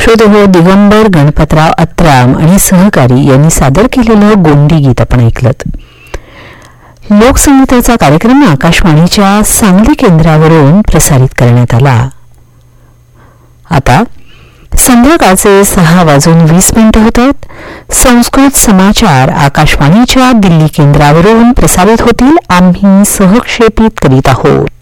अष्टोदेव दिगंबर गणपतराव अत्राम आणि सहकारी यांनी सादर केलेलं गोंडी गीत आपण ऐकलं. लोकसंगीताचा कार्यक्रम आकाशवाणीच्या सांगली केंद्रावरून प्रसारित करण्यात आला. आता संध्याकाळचे 6:20 होतात. संस्कृत समाचार आकाशवाणीच्या दिल्ली केंद्रावरून प्रसारित होतील. आम्ही सहक्षेपित करीत आहोत.